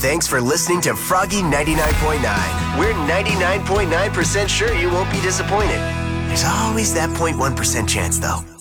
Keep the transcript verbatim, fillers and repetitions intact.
thanks for listening to Froggy ninety-nine point nine. We're ninety-nine point nine percent sure you won't be disappointed. There's always that zero point one percent chance, though.